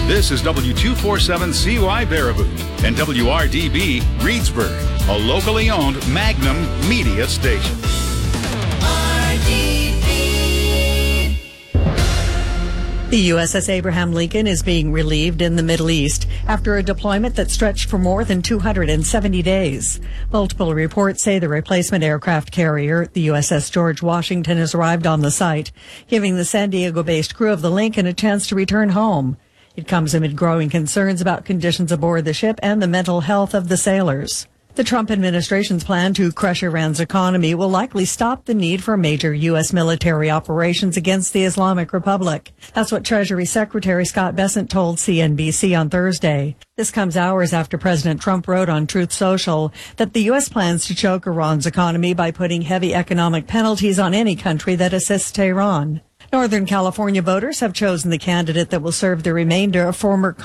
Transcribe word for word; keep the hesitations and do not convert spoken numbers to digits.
This is W two forty-seven C Y Baraboo and W R D B Reedsburg, a locally owned Magnum media station. The U S S Abraham Lincoln is being relieved in the Middle East after a deployment that stretched for more than two hundred seventy days. Multiple reports say the replacement aircraft carrier, the U S S George Washington, has arrived on the site, giving the San Diego-based crew of the Lincoln a chance to return home. It comes amid growing concerns about conditions aboard the ship and the mental health of the sailors. The Trump administration's plan to crush Iran's economy will likely stop the need for major U S military operations against the Islamic Republic. That's what Treasury Secretary Scott Bessent told C N B C on Thursday. This comes hours after President Trump wrote on Truth Social that the U S plans to choke Iran's economy by putting heavy economic penalties on any country that assists Tehran. Northern California voters have chosen the candidate that will serve the remainder of former